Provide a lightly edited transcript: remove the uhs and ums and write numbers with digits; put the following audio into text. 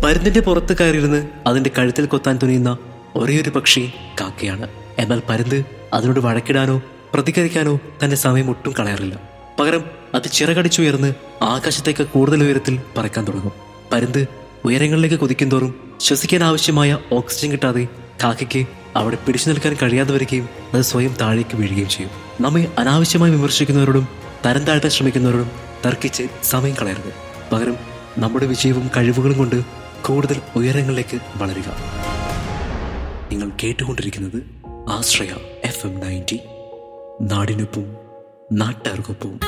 പരുന്തിന്റെ പുറത്ത് കയറിയിരുന്ന് അതിന്റെ കഴുത്തിൽ കൊത്താൻ തുനിയുന്ന ഒരേയൊരു പക്ഷി കാക്കയാണ്. എന്നാൽ പരുന്ത് അതിനോട് വഴക്കിടാനോ പ്രതികരിക്കാനോ തന്റെ സമയം ഒട്ടും കളയാറില്ല. പകരം അത് ചിറകടിച്ചുയർന്ന് ആകാശത്തേക്ക് കൂടുതൽ ഉയരത്തിൽ പറക്കാൻ തുടങ്ങും. പരുന്ത് ഉയരങ്ങളിലേക്ക് കുതിക്കുന്തോറും ശ്വസിക്കാൻ ആവശ്യമായ ഓക്സിജൻ കിട്ടാതെ കാക്കയ്ക്ക് അവിടെ പിടിച്ചു നിൽക്കാൻ കഴിയാതെ വരികയും അത് സ്വയം താഴേക്ക് വീഴുകയും ചെയ്യും. നമ്മെ അനാവശ്യമായി വിമർശിക്കുന്നവരോടും തരം താഴ്ത്താൻ ശ്രമിക്കുന്നവരോടും തർക്കിച്ച് സമയം കളയരുത്. പകരം നമ്മുടെ വിജയവും കഴിവുകളും കൊണ്ട് കൂടുതൽ ഉയരങ്ങളിലേക്ക് വളരുക. നിങ്ങൾ കേട്ടുകൊണ്ടിരിക്കുന്നത് ആശ്രയ FM 90, നാടിനൊപ്പം നാട്ടുകാർക്കൊപ്പം.